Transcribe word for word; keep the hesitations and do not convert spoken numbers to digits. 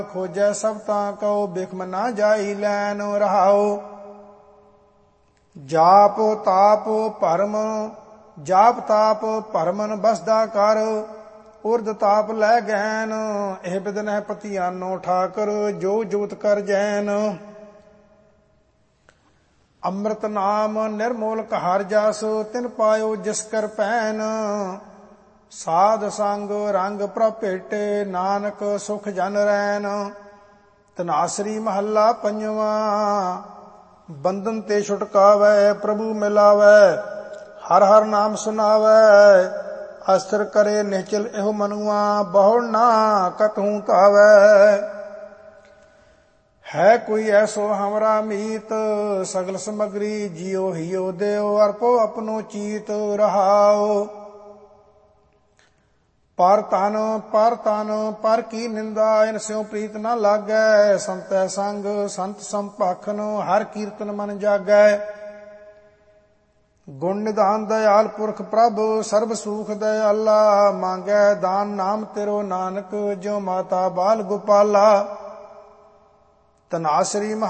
खोजै सब तां बिखम ना जाई लैन रहाओ। जाप ताप भरम जाप ताप भरमन बसदा कर, उर्द ताप लै गैन एह बिदन पतियानो ठाकर, जो जोत कर जैन। ਅੰਮ੍ਰਿਤ ਨਾਮ ਨਿਰਮੋਲਕ ਹਰਿ ਜਸ, ਤਿਨ ਪਾਇਓ ਜਿਸ ਕਰ ਪੈਨ। ਸਾਧ ਸੰਗ ਰੰਗ ਪ੍ਰਭ ਭੇਟੇ, ਨਾਨਕ ਸੁਖ ਜਨ ਰੈਨ। ਧਨਾਸਰੀ ਮਹੱਲਾ ਪੰਜਵਾਂ। ਬੰਧਨ ਤੇ ਛੁਟਕਾਵੈ ਪ੍ਰਭੂ ਮਿਲਾਵੈ, ਹਰ ਹਰ ਨਾਮ ਸੁਨਾਵੈ। ਅਸਥਿਰ ਕਰੇ ਨਿਹਚਲ ਇਹੋ ਮਨੁਆ, ਬਹੁੜ ਨਾ ਕਤਹੂ ਧਾਵੈ। है कोई ऐसो हमरा मीत, सगल समग्री जियो हियो देव, अर्पो अपनो चीत रहाओ। पर तन पर तन पर की निंदा, इन स्यों प्रीत न लागै। संतै संग संत संभाखन, हर कीर्तन मन जागै। गुण निधान दयाल पुरख प्रभ, सर्ब सुख दयाला। मांगै दान नाम तेरो नानक, ज्यों माता बाल गोपाला। ਧਨਾਸਰੀ